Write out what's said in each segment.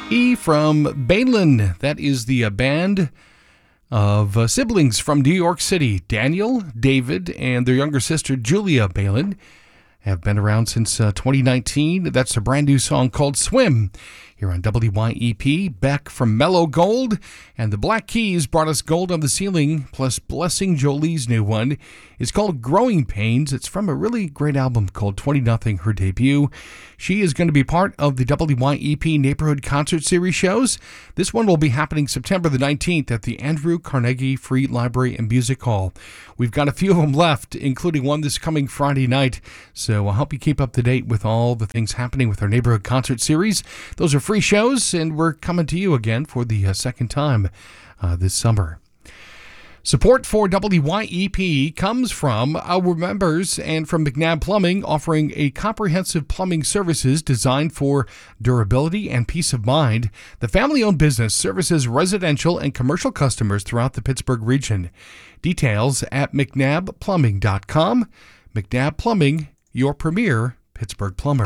E from Balin. That is the band of siblings from New York City. Daniel, David, and their younger sister Julia Balin have been around since 2019. That's a brand new song called Swim here on WYEP. Beck from Mellow Gold, and the Black Keys brought us Gold on the Ceiling, plus Blessing Jolie's new one. It's called Growing Pains. It's from a really great album called 20 Nothing, her debut. She is going to be part of the WYEP Neighborhood Concert Series shows. This one will be happening September the 19th at the Andrew Carnegie Free Library and Music Hall. We've got a few of them left, including one this coming Friday night, so I'll help you keep up to date with all the things happening with our Neighborhood Concert Series. Those are free shows, and we're coming to you again for the second time this summer. Support for WYEP comes from our members and from McNabb Plumbing, offering a comprehensive plumbing services designed for durability and peace of mind. The family-owned business services residential and commercial customers throughout the Pittsburgh region. Details at mcnabbplumbing.com. McNabb Plumbing, your premier Pittsburgh plumber.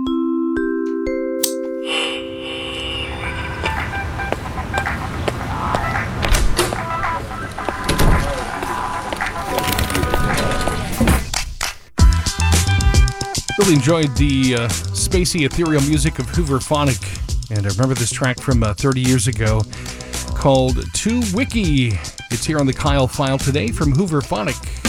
Really enjoyed the spacey, ethereal music of Hoover Phonic, and I remember this track from 30 years ago called 2 Wiki. It's here on the Kyle File today from Hoover Phonic.